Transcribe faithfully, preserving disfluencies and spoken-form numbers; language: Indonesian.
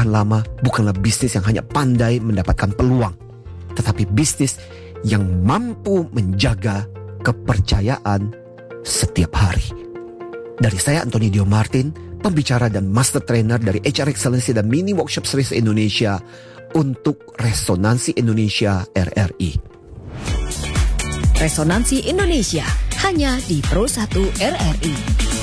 bertahan lama bukanlah bisnis yang hanya pandai mendapatkan peluang, tetapi bisnis yang mampu menjaga kepercayaan setiap hari. Dari saya Anthony Dio Martin, pembicara dan master trainer dari H R Excellency dan Mini Workshop Series Indonesia untuk Resonansi Indonesia R R I. Resonansi Indonesia hanya di Pro satu R R I.